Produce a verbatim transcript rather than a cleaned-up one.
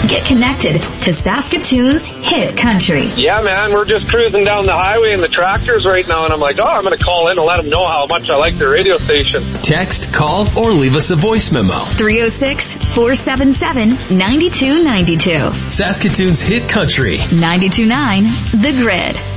Get connected to Saskatoon's hit country. Yeah, man, we're just cruising down the highway in the tractors right now, and I'm like, oh, I'm going to call in and let them know how much I like their radio station. Text, call, or leave us a voice memo. three oh six, four seven seven, nine two nine two. Saskatoon's hit country. ninety-two point nine The Grid.